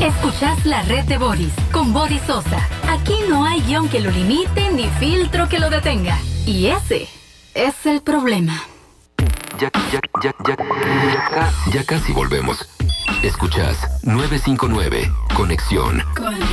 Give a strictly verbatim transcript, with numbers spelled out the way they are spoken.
Escuchas la red de Boris, con Boris Sosa. Aquí no hay guión que lo limite ni filtro que lo detenga. Y ese es el problema. Ya, ya, ya, ya, ya, casi, ya casi volvemos. Escuchas nueve cinco nueve, Conexión. Conexión.